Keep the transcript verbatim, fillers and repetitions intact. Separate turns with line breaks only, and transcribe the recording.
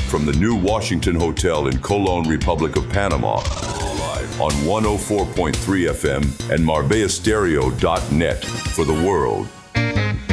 from the new Washington Hotel in Colón, Republic of Panama, live on one oh four point three F M and Marbella Stereo dot net for the world.